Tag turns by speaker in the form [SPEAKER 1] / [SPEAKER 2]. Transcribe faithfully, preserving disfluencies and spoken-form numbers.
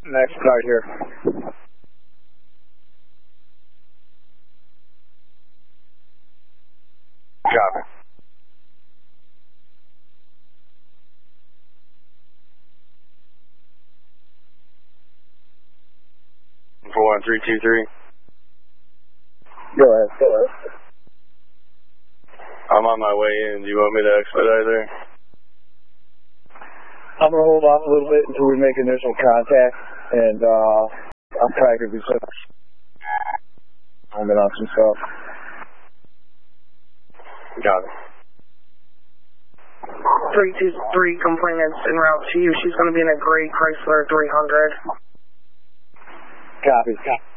[SPEAKER 1] Next card here.
[SPEAKER 2] Copy. four one three two three.
[SPEAKER 1] Go ahead. Go ahead.
[SPEAKER 2] I'm on my way in. Do you want me to expedite there?
[SPEAKER 1] I'm going to hold off a little bit until we make initial contact, and uh, I'll try to be some comment on some stuff.
[SPEAKER 2] Got it.
[SPEAKER 3] three two three complainants en route to you. She's going to be in a gray Chrysler three hundred.
[SPEAKER 1] Copy. Copy.